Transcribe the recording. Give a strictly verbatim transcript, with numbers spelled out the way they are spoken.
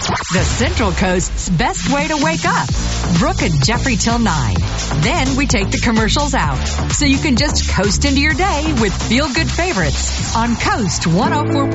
The Central Coast's best way to wake up. Brooke and Jeffrey till nine. Then we take the commercials out, so you can just coast into your day with feel-good favorites on Coast one oh four point five.